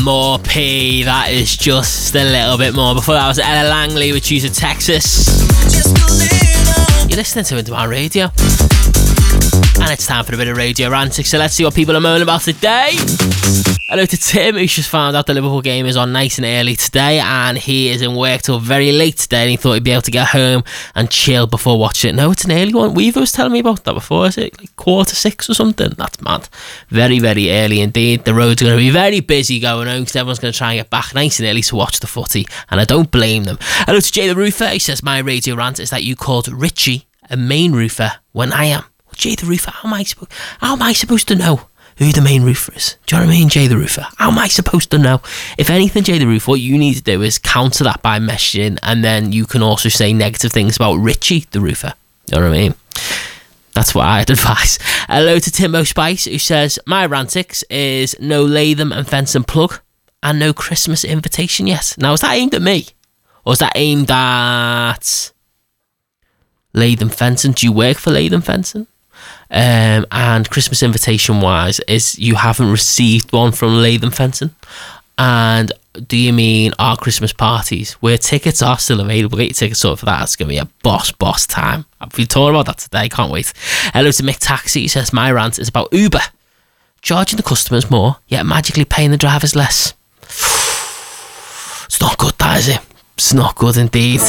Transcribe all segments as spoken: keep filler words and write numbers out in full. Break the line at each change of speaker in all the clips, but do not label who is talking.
more P. That is just a little bit more. Before that was Ella Langley with Choose of Texas. You're listening to Into My Radio. And it's time for a bit of Radio Rantic. So let's see what people are moaning about today. Hello to Tim, who's just found out the Liverpool game is on nice and early today, and he is in work till very late today, and he thought he'd be able to get home and chill before watching it. No, it's an early one. Weaver was telling me about that before. Is it like quarter six or something? That's mad. Very, very early indeed. The roads are going to be very busy going home because everyone's going to try and get back nice and early to watch the footy, and I don't blame them. Hello to Jay the Roofer. He says, my radio rant is that you called Richie a main roofer when I am. Well, Jay the Roofer, how am I, suppo- how am I supposed to know who the main roofer is? Do you know what I mean, Jay the Roofer? How am I supposed to know? If anything, Jay the Roofer, what you need to do is counter that by messaging, and then you can also say negative things about Richie the Roofer. You know what I mean? That's what I'd advise. Hello to Timbo Spice, who says, my rantics is no Latham and Fenton plug and no Christmas invitation yet. Now, is that aimed at me? Or is that aimed at Latham Fenton? Do you work for Latham Fenton? Um, and Christmas invitation wise, is you haven't received one from Latham Fenton? And do you mean our Christmas parties where tickets are still available? Get your tickets sorted for that. It's going to be a boss boss time. I've been talking about that today, can't wait. Hello to Mick Taxi. He says, my rant is about Uber charging the customers more yet magically paying the drivers less. It's not good, that, is it? It's not good indeed.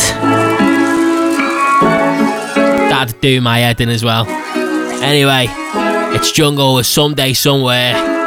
That'd do my head in as well. Anyway, it's Jungle with Someday Somewhere.